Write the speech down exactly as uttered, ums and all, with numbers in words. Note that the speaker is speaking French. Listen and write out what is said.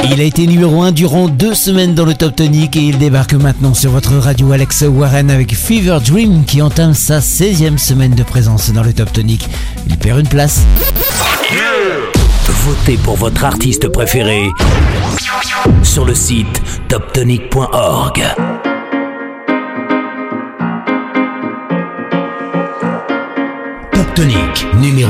Il a été numéro un durant deux semaines dans le Top Tonic et il débarque maintenant sur votre radio. Alex Warren avec Fever Dream qui entame sa seizième semaine de présence dans le Top Tonic. Il perd une place. Votez pour votre artiste préféré sur le site top tonic point org. Top Tonic.